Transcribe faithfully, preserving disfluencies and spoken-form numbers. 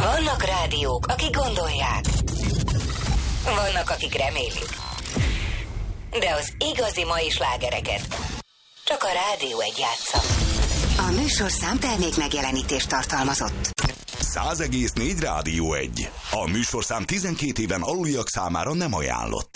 Vannak rádiók, akik gondolják. Vannak, akik remélik. De az igazi mai slágereket csak a Rádió egy játsza. A műsorszám termék megjelenítést tartalmazott. száz egész négy Rádió egy. A műsorszám tizenkét éven aluliak számára nem ajánlott.